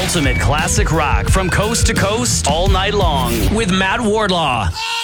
ultimate classic rock from coast to coast all night long with Matt Wardlaw.